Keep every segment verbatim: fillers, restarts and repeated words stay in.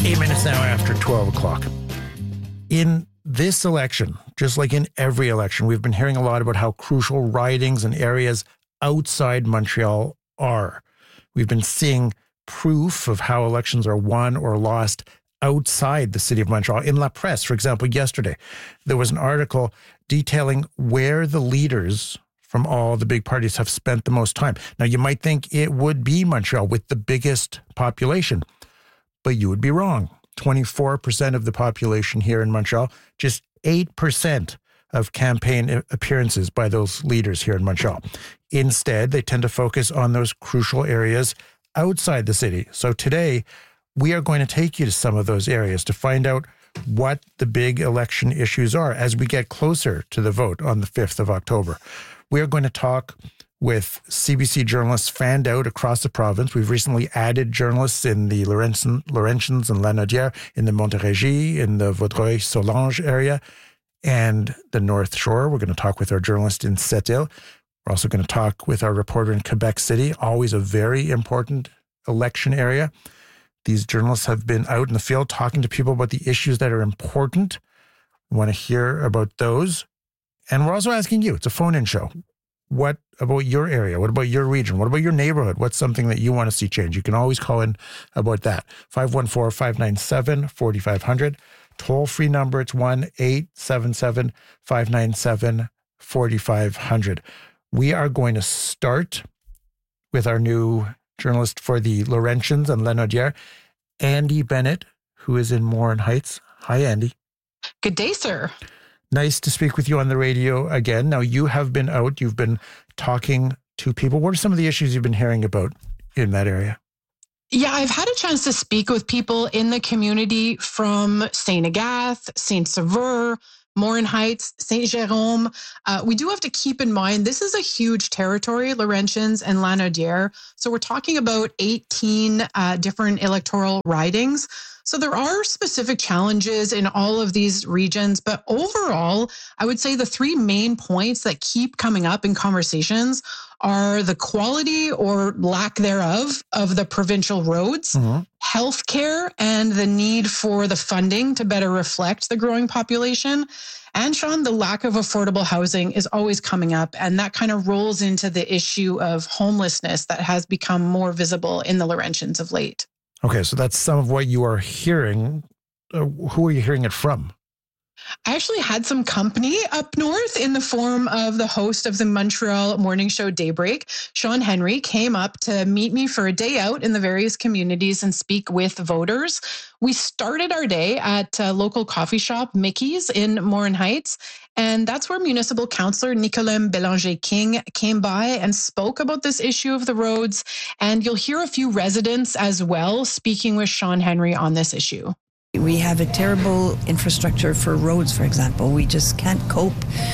Eight minutes now after twelve o'clock. In this election, just like in every election, we've been hearing a lot about how crucial ridings and areas outside Montreal are. We've been seeing proof of how elections are won or lost outside the city of Montreal. In La Presse, for example, yesterday, there was an article detailing where the leaders from all the big parties have spent the most time. Now, you might think it would be Montreal with the biggest population, but you would be wrong. twenty-four percent of the population here in Montreal, just eight percent of campaign appearances by those leaders here in Montreal. Instead, they tend to focus on those crucial areas outside the city. So today, we are going to take you to some of those areas to find out what the big election issues are as we get closer to the vote on the fifth of October. We are going to talk with C B C journalists fanned out across the province. We've recently added journalists in the Laurentian, Laurentians and Lanaudière, in the Montérégie, in the Vaudreuil-Soulanges area, and the North Shore. We're going to talk with our journalist in Sept-Îles. We're also going to talk with our reporter in Quebec City, always a very important election area. These journalists have been out in the field talking to people about the issues that are important. We want to hear about those. And we're also asking you, it's a phone-in show. What about your area? What about your region? What about your neighborhood? What's something that you want to see change? You can always call in about that. five one four, five nine seven, four five zero zero. Toll-free number, it's one eight seven seven, five nine seven, four five zero zero. We are going to start with our new journalist for the Laurentians and Lanaudière, Andy Bennett, who is in Morin Heights. Hi, Andy. Good day, sir. Nice to speak with you on the radio again. Now, you have been out. You've been talking to people. What are some of the issues you've been hearing about in that area? Yeah, I've had a chance to speak with people in the community from Saint Agathe, Saint Sauveur, Morin Heights, Saint Jérôme. Uh, we do have to keep in mind, this is a huge territory, Laurentians and Lanaudière. So we're talking about eighteen uh, different electoral ridings. So there are specific challenges in all of these regions, but overall, I would say the three main points that keep coming up in conversations are the quality or lack thereof of the provincial roads, mm-hmm. healthcare, and the need for the funding to better reflect the growing population. And Sean, the lack of affordable housing is always coming up, and that kind of rolls into the issue of homelessness that has become more visible in the Laurentians of late. Okay, so that's some of what you are hearing. Uh, who are you hearing it from? I actually had some company up north in the form of the host of the Montreal morning show Daybreak. Sean Henry came up to meet me for a day out in the various communities and speak with voters. We started our day at a local coffee shop, Mickey's in Morin Heights. And that's where Municipal Councillor Nicolene Bélanger-King came by and spoke about this issue of the roads. And you'll hear a few residents as well speaking with Sean Henry on this issue. We have a terrible infrastructure for roads, for example. We just can't cope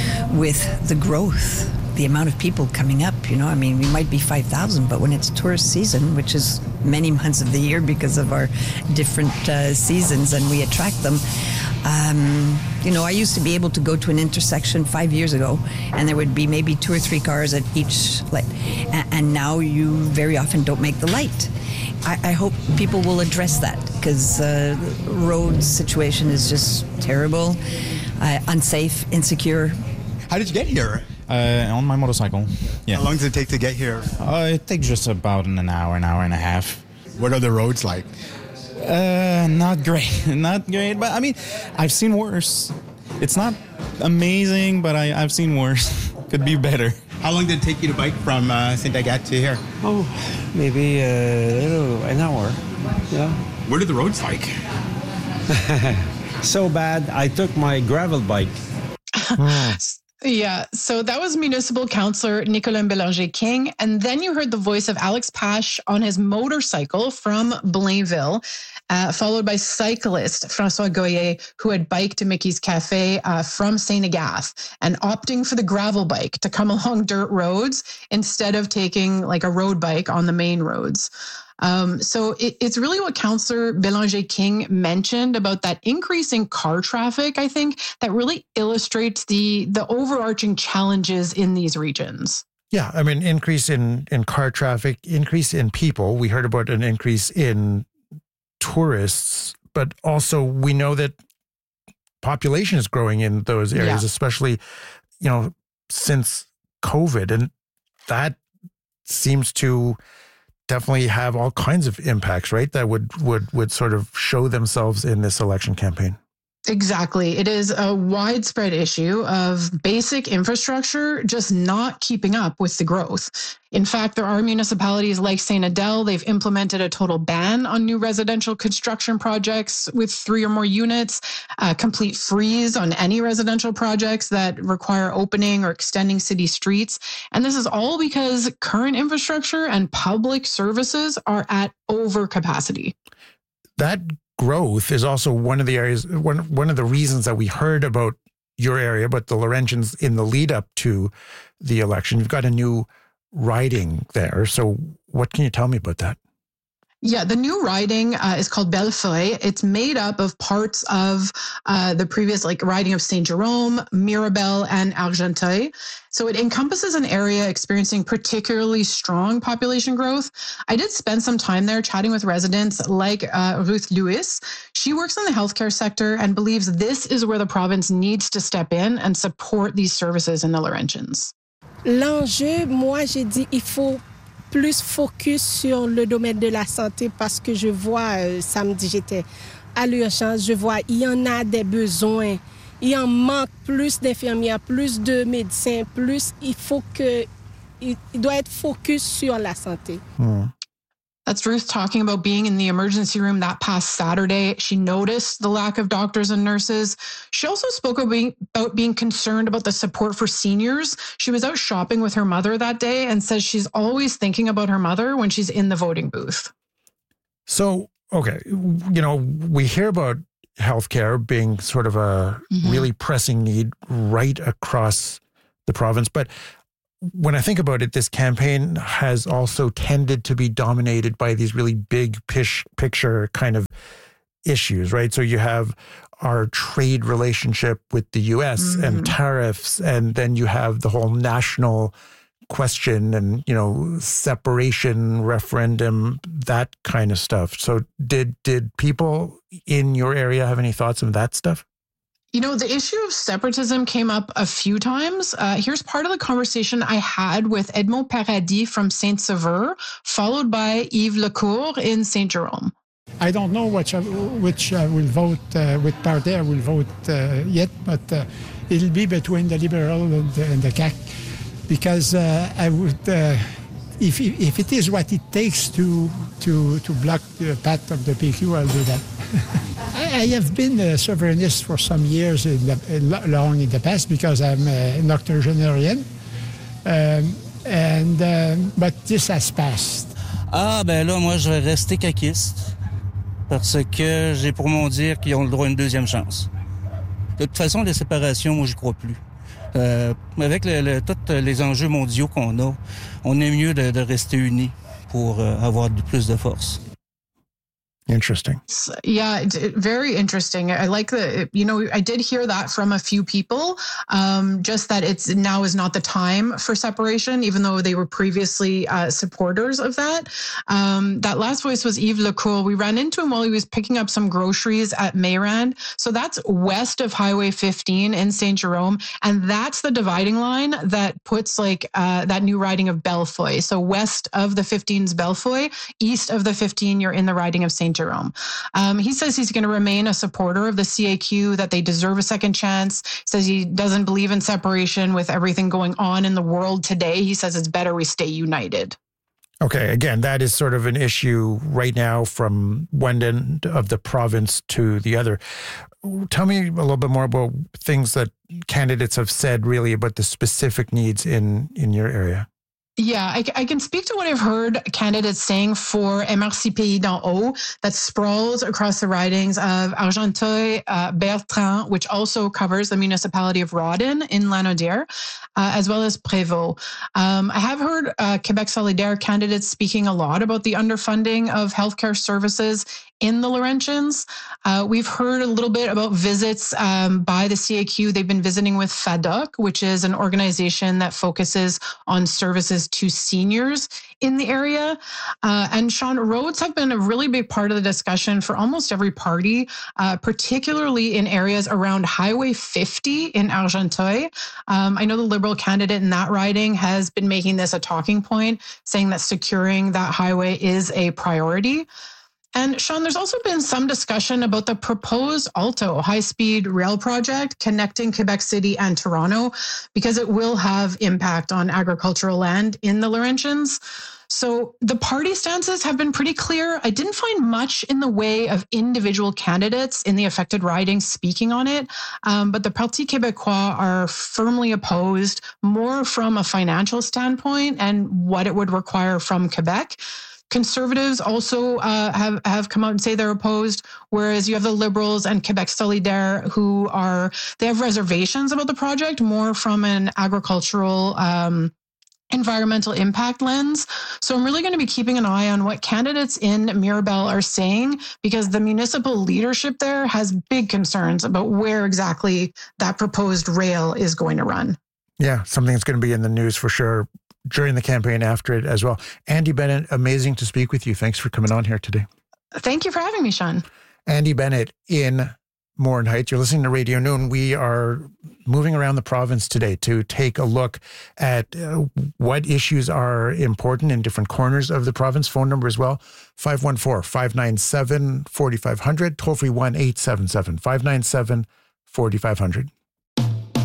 with the growth, the amount of people coming up. You know, I mean, we might be five thousand, but when it's tourist season, which is many months of the year because of our different uh, seasons, and we attract them. Um, you know, I used to be able to go to an intersection five years ago, and there would be maybe two or three cars at each light. And now you very often don't make the light. I, I hope people will address that, because uh, the road situation is just terrible, uh, unsafe, insecure. How did you get here? Uh, on my motorcycle. Yeah. How long does it take to get here? Uh, it takes just about an hour, an hour and a half. What are the roads like? Uh, not great, not great. But I mean, I've seen worse. It's not amazing, but I, I've seen worse. Could be better. How long did it take you to bike from uh, Saint Agathe to here? Oh, maybe uh, an hour. Yeah. What are the roads like? So bad, I took my gravel bike. Yeah, so that was Municipal Councillor Nicolene Bélanger-King. And then you heard the voice of Alex Pache on his motorcycle from Blainville, uh, followed by cyclist François Goyer, who had biked to Mickey's Cafe uh, from Saint Agathe and opting for the gravel bike to come along dirt roads instead of taking like a road bike on the main roads. Um, so it, it's really what Councillor Bélanger-King mentioned about that increase in car traffic, I think, that really illustrates the the overarching challenges in these regions. Yeah, I mean, increase in, in car traffic, increase in people. We heard about an increase in tourists, but also we know that population is growing in those areas, Yeah. especially, you know, since COVID. And that seems to definitely have all kinds of impacts, right? That would, would, would sort of show themselves in this election campaign. Exactly. It is a widespread issue of basic infrastructure just not keeping up with the growth. In fact, there are municipalities like Saint Adèle, they've implemented a total ban on new residential construction projects with three or more units, a complete freeze on any residential projects that require opening or extending city streets. And this is all because current infrastructure and public services are at overcapacity. That growth is also one of the areas, one, one of the reasons that we heard about your area, but the Laurentians in the lead up to the election. You've got a new riding there. So what can you tell me about that? Yeah, the new riding uh, is called Bellefeuille. It's made up of parts of uh, the previous like riding of Saint Jerome, Mirabel, and Argenteuil. So it encompasses an area experiencing particularly strong population growth. I did spend some time there chatting with residents like uh, Ruth Lewis. She works in the healthcare sector and believes this is where the province needs to step in and support these services in the Laurentians. L'enjeu, moi, j'ai dit, il faut plus focus sur le domaine de la santé parce que je vois, euh, samedi, j'étais à l'urgence, je vois, il y en a des besoins. Il en manque plus d'infirmières, plus de médecins, plus, il faut que, il, il doit être focus sur la santé. Hmm. That's Ruth talking about being in the emergency room that past Saturday. She noticed the lack of doctors and nurses. She also spoke about being, about being concerned about the support for seniors. She was out shopping with her mother that day and says she's always thinking about her mother when she's in the voting booth. So, okay, you know, we hear about healthcare being sort of a mm-hmm. really pressing need right across the province, but when I think about it, this campaign has also tended to be dominated by these really big pish, picture kind of issues, right? So you have our trade relationship with the U S mm-hmm. and tariffs, and then you have the whole national question and, you know, separation referendum, that kind of stuff. So did did people in your area have any thoughts on that stuff? You know, the issue of separatism came up a few times. Uh, here's part of the conversation I had with Edmond Paradis from Saint-Sauveur, followed by Yves Lecourt in Saint Jerome. I don't know which I, which I will vote, uh, with party I will vote uh, yet, but uh, it'll be between the Liberal and the, and the C A Q, because uh, I would, uh, if, if it is what it takes to, to, to block the path of the P Q, I'll do that. I have been a sovereignist for some years in the, long in the past because I'm an octogenarian, um, and um, but this has passed. Ah ben là, moi je vais rester caquiste parce que j'ai pour mon dire qu'ils ont le droit à une deuxième chance. De toute façon, les séparations, moi j'y crois plus. Euh, avec le, le, tous les enjeux mondiaux qu'on a, on est mieux de, de rester unis pour euh, avoir plus de force. Interesting. Yeah, it, it, very interesting. I like the, you know, I did hear that from a few people, um, just that it's now is not the time for separation, even though they were previously uh, supporters of that. Um, that last voice was Yves Lecourt. We ran into him while he was picking up some groceries at Mayrand. So that's west of Highway fifteen in Saint Jerome. And that's the dividing line that puts like uh, that new riding of Bellefeuille. So west of the fifteen's Bellefeuille, east of the fifteen, you're in the riding of Saint Jerome. Um, he says he's going to remain a supporter of the C A Q, that they deserve a second chance. Says he doesn't believe in separation with everything going on in the world today. He says it's better we stay united. Okay, again, that is sort of an issue right now from one end of the province to the other. Tell me a little bit more about things that candidates have said really about the specific needs in, in your area. Yeah, I, I can speak to what I've heard candidates saying for M R C Pays d'en Haut that sprawls across the ridings of Argenteuil, uh, Bertrand, which also covers the municipality of Rawdon in Lanaudière, uh, as well as Prévost. Um, I have heard uh, Quebec Solidaire candidates speaking a lot about the underfunding of healthcare services in the Laurentians. Uh, we've heard a little bit about visits um, by the C A Q. They've been visiting with FADOC, which is an organization that focuses on services to seniors in the area. Uh, and Sean, roads have been a really big part of the discussion for almost every party, uh, particularly in areas around Highway fifty in Argenteuil. Um, I know the Liberal candidate in that riding has been making this a talking point, saying that securing that highway is a priority. And Sean, there's also been some discussion about the proposed Alto high-speed rail project connecting Quebec City and Toronto, because it will have impact on agricultural land in the Laurentians. So the party stances have been pretty clear. I didn't find much in the way of individual candidates in the affected ridings speaking on it, um, but the Parti Québécois are firmly opposed, more from a financial standpoint and what it would require from Quebec. Conservatives also uh, have, have come out and say they're opposed, whereas you have the Liberals and Quebec Solidaire who are, they have reservations about the project, more from an agricultural um, environmental impact lens. So I'm really going to be keeping an eye on what candidates in Mirabel are saying, because the municipal leadership there has big concerns about where exactly that proposed rail is going to run. Yeah, something that's going to be in the news for sure during the campaign, after it as well. Andy Bennett, amazing to speak with you. Thanks for coming on here today. Thank you for having me, Sean. Andy Bennett in Morin Heights. You're listening to Radio Noon. We are moving around the province today to take a look at uh, what issues are important in different corners of the province. Phone number as well, five one four, five nine seven, four five zero zero, toll free one eight seven seven, five nine seven, four five zero zero.